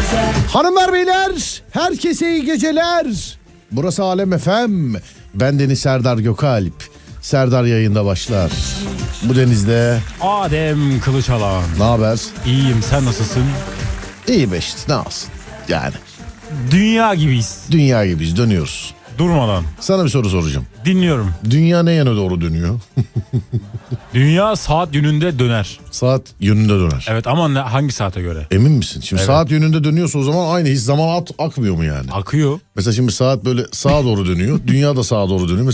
Hanımlar beyler, herkese iyi geceler. Burası Alem FM. Bendeniz Serdar Gökalp. Serdar yayında başlar. Bu denizde Adem Kılıçalan. ne haber? İyiyim, sen nasılsın? İyi be işte, ne olsun. Yani Dünya gibiyiz. dünya gibiyiz, dönüyoruz. Durmadan. Sana bir soru soracağım. Dinliyorum. Dünya ne yana doğru dönüyor? Dünya saat yönünde döner. Saat yönünde döner. Evet ama hangi saate göre? Emin misin? Şimdi Evet. saat yönünde dönüyorsa o zaman aynı hiç zaman akmıyor mu yani? Akıyor. Mesela şimdi saat böyle sağa doğru dönüyor. Dünya da sağa doğru dönüyor.